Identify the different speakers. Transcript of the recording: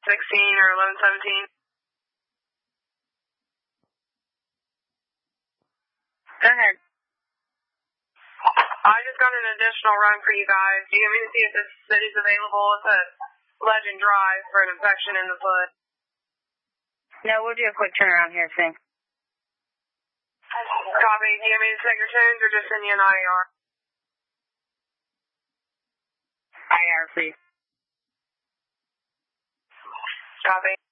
Speaker 1: or 1117.
Speaker 2: Go ahead.
Speaker 1: I just got an additional run for you guys. Do you want me to see if this city's available? It's a Legend Drive for an infection in the foot.
Speaker 2: No, we'll do a quick turnaround here, Sam.
Speaker 1: Copy. Do you want me to set your tunes or just send you an IR?
Speaker 2: IR, please.
Speaker 1: Copy.